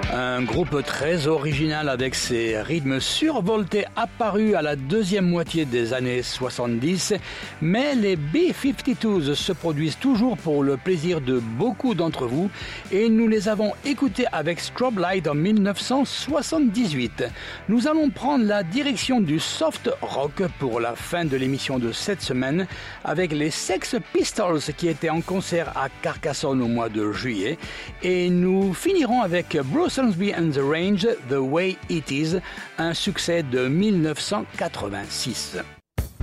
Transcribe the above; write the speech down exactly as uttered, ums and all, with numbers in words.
Un groupe très original avec ses rythmes survoltés apparus à la deuxième moitié des années soixante-dix, mais les B cinquante-deux se produisent toujours pour le plaisir de beaucoup d'entre vous et nous les avons écoutés avec Strobe Light en mille neuf cent soixante-dix-huit. Nous allons prendre la direction du soft rock pour la fin de l'émission de cette semaine avec les Sex Pistols qui étaient en concert à Carcassonne au mois de juillet et nous finirons avec Bruce Hornsby and the Range, The Way It Is, un succès de mille neuf cent quatre-vingt-six.